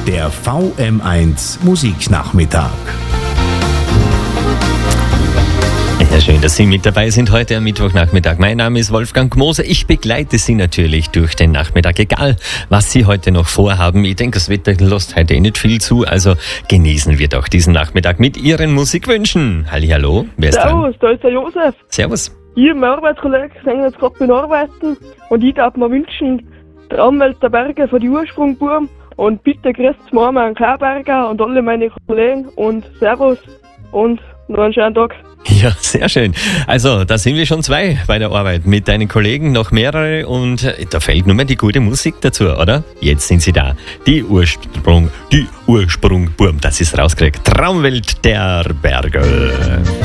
Der VM1 Musiknachmittag. Ja, schön, dass Sie mit dabei sind heute am Mittwochnachmittag. Mein Name ist Wolfgang Moser. Ich begleite Sie natürlich durch den Nachmittag, egal was Sie heute noch vorhaben. Ich denke, das Wetter lässt heute nicht viel zu, also genießen wir doch diesen Nachmittag mit Ihren Musikwünschen. Hallihallo, wer ist dran? Servus, da ist der Josef. Servus. Ich und mein Arbeitskollege sind jetzt gerade beim Arbeiten und ich darf mir wünschen, Traumwelt der Berge von die Ursprungburm und bitte grüßt Mama an Klauberger und alle meine Kollegen und Servus und noch einen schönen Tag. Ja, sehr schön. Also, da sind wir schon zwei bei der Arbeit. Mit deinen Kollegen noch mehrere und da fällt nur mehr die gute Musik dazu, oder? Jetzt sind sie da. Die Ursprungburm, das ist rausgekriegt. Traumwelt der Berge.